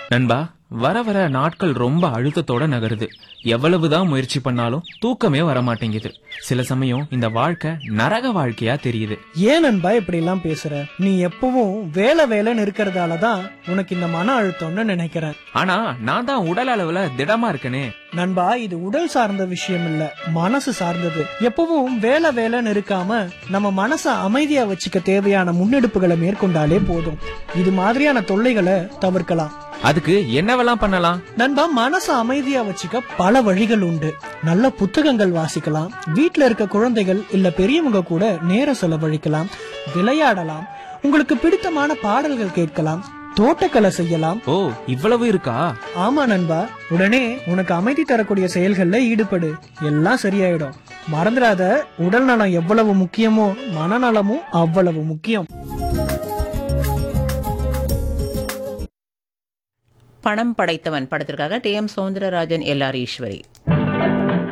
நண்பா, வர வர நாட்கள் ரொம்ப அழுத்தத்தோட நகருது. எவ்வளவுதான் முயற்சி பண்ணாலும் தூக்கமே வர மாட்டேங்குது. சில சமயம் இந்த வாழ்க்கை நரக வாழ்க்கையா தெரியுது. ஏன் நண்பா இப்படி எல்லாம் பேசுற? நீ எப்பவும் வேலை வேலைன்னு இருக்கிறதாலதான் உனக்கு இந்த மன அழுத்தம்னு நினைக்கிறேன். ஆனா நான் தான் உடல் அளவுல திடமா இருக்கனே. நண்பா, இது உடல் சார்ந்த விஷயம் இல்ல, மனசு சார்ந்தது. எப்பவும் வேலை வேலைன்னு இருக்காம நம்ம மனசை அமைதியா வச்சுக்க தேவையான முன்னெடுப்புகளை மேற்கொண்டாலே போதும். இது மாதிரியான தொல்லைகளை தவிர்க்கலாம். அதுக்கு என்னவெல்லாம் பண்ணலாம்? நண்பா, மனசை அமைதியா வச்சுக்க பல வழிகள் உண்டு. நல்ல புத்தகங்கள் வாசிக்கலாம், வீட்ல இருக்க குழந்தைகள் இல்ல பெரியவங்க கூட நேரம் செலவழிக்கலாம், விளையாடலாம், உங்களுக்கு பிடித்தமான பாடல்கள் கேட்கலாம், தோட்டக்கலை செய்யலாம். ஓ, இவ்வளவு இருக்கா? ஆமா நண்பா, உடனே உனக்கு அமைதி தரக்கூடிய செயல்கள்ல ஈடுபடு, எல்லாம் சரியாயிடும். மறந்துடாத, உடல் நலம் எவ்வளவு முக்கியமோ மனநலமும் அவ்வளவு முக்கியம். பணம் படைத்தவன் படத்திற்காக டி.எம். சௌந்தரராஜன், எல்.ஆர். ஈஸ்வரி.